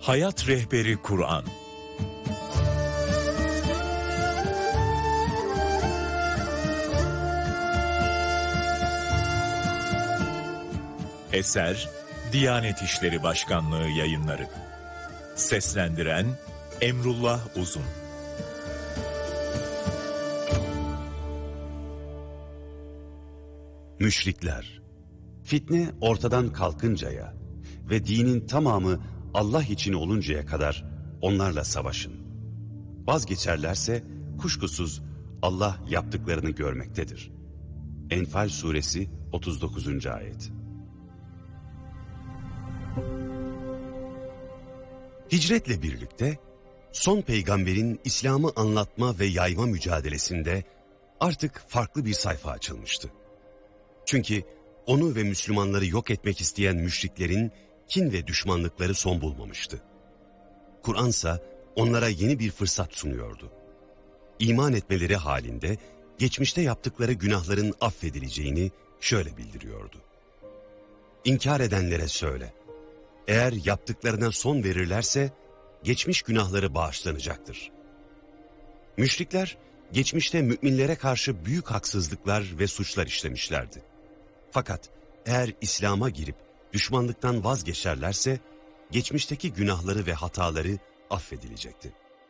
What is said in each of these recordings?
Hayat Rehberi Kur'an. Eser Diyanet İşleri Başkanlığı Yayınları. Seslendiren Emrullah Uzun. Müşrikler, fitne ortadan kalkıncaya ve dinin tamamı Allah için oluncaya kadar onlarla savaşın. Vazgeçerlerse kuşkusuz Allah yaptıklarını görmektedir. Enfal suresi 39. ayet. Hicretle birlikte son peygamberin İslam'ı anlatma ve yayma mücadelesinde artık farklı bir sayfa açılmıştı. Çünkü onu ve Müslümanları yok etmek isteyen müşriklerin kin ve düşmanlıkları son bulmamıştı. Kur'ansa onlara yeni bir fırsat sunuyordu. İman etmeleri halinde geçmişte yaptıkları günahların affedileceğini şöyle bildiriyordu. İnkar edenlere söyle, eğer yaptıklarına son verirlerse geçmiş günahları bağışlanacaktır. Müşrikler geçmişte müminlere karşı büyük haksızlıklar ve suçlar işlemişlerdi. Fakat eğer İslam'a girip düşmanlıktan vazgeçerlerse geçmişteki günahları ve hataları affedilecekti.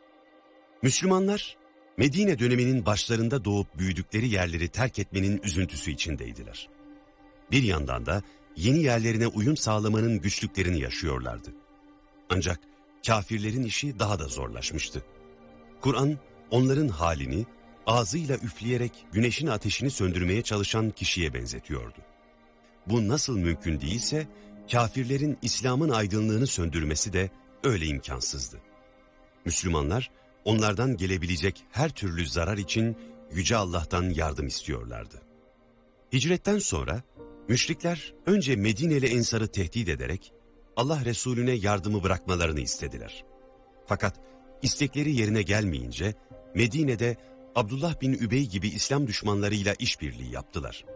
Müslümanlar Medine döneminin başlarında doğup büyüdükleri yerleri terk etmenin üzüntüsü içindeydiler. Bir yandan da yeni yerlerine uyum sağlamanın güçlüklerini yaşıyorlardı. Ancak kafirlerin işi daha da zorlaşmıştı. Kur'an onların halini ağzıyla üfleyerek güneşin ateşini söndürmeye çalışan kişiye benzetiyordu. Bu nasıl mümkün değilse kafirlerin İslam'ın aydınlığını söndürmesi de öyle imkansızdı. Müslümanlar onlardan gelebilecek her türlü zarar için Yüce Allah'tan yardım istiyorlardı. Hicretten sonra müşrikler önce Medine'li Ensar'ı tehdit ederek Allah Resulüne yardımı bırakmalarını istediler. Fakat istekleri yerine gelmeyince Medine'de Abdullah bin Übey gibi İslam düşmanlarıyla işbirliği yaptılar.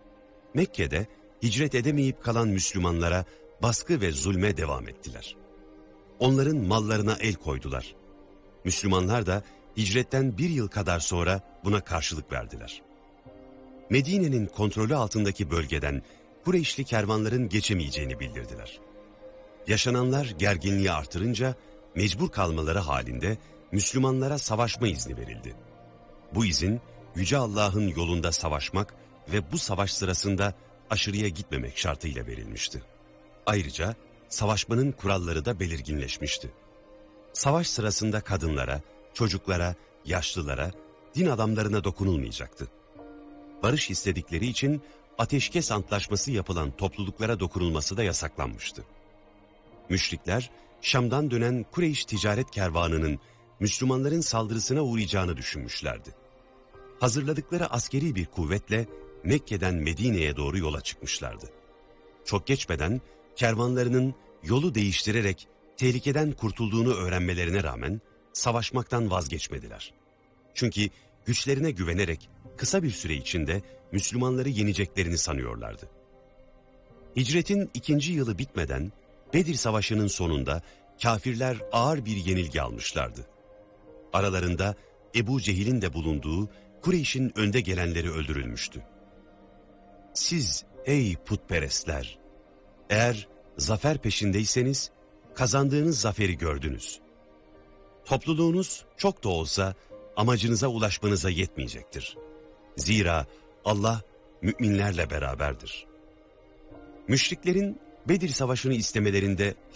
Mekke'de hicret edemeyip kalan Müslümanlara baskı ve zulme devam ettiler. Onların mallarına el koydular. Müslümanlar da hicretten bir yıl kadar sonra buna karşılık verdiler. Medine'nin kontrolü altındaki bölgeden Kureyşli kervanların geçemeyeceğini bildirdiler. Yaşananlar gerginliği artırınca mecbur kalmaları halinde Müslümanlara savaşma izni verildi. Bu izin Yüce Allah'ın yolunda savaşmak ve bu savaş sırasında aşırıya gitmemek şartıyla verilmişti. Ayrıca savaşmanın kuralları da belirginleşmişti. Savaş sırasında kadınlara, çocuklara, yaşlılara, din adamlarına dokunulmayacaktı. Barış istedikleri için ateşkes antlaşması yapılan topluluklara dokunulması da yasaklanmıştı. Müşrikler Şam'dan dönen Kureyş ticaret kervanının Müslümanların saldırısına uğrayacağını düşünmüşlerdi. Hazırladıkları askeri bir kuvvetle Mekke'den Medine'ye doğru yola çıkmışlardı. Çok geçmeden kervanlarının yolu değiştirerek tehlikeden kurtulduğunu öğrenmelerine rağmen savaşmaktan vazgeçmediler. Çünkü güçlerine güvenerek kısa bir süre içinde Müslümanları yeneceklerini sanıyorlardı. Hicretin 2. yılı bitmeden Bedir Savaşı'nın sonunda kafirler ağır bir yenilgi almışlardı. Aralarında Ebu Cehil'in de bulunduğu Kureyş'in önde gelenleri öldürülmüştü. Siz ey putperestler, eğer zafer peşindeyseniz kazandığınız zaferi gördünüz. Topluluğunuz çok da olsa amacınıza ulaşmanıza yetmeyecektir. Zira Allah müminlerle beraberdir. Müşriklerin Bedir Savaşı'nı istemelerinde